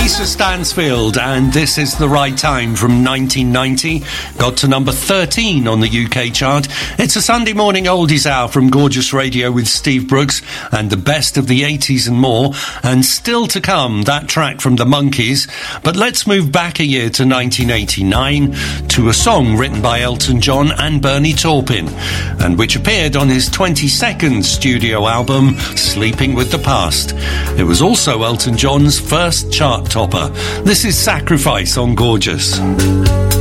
Lisa Stansfield, and This Is the Right Time from 1990. Got to number 13 on the UK chart. It's a Sunday morning oldies hour from Gorgeous Radio with Steve Brooks and the best of the 80s and more. And still to come, that track from the Monkees. But let's move back a year to 1989 to a song written by Elton John and Bernie Taupin, and which appeared on his 22nd studio album, Sleeping with the Past. It was also Elton John's first chart topper. This is Sacrifice on Gorgeous.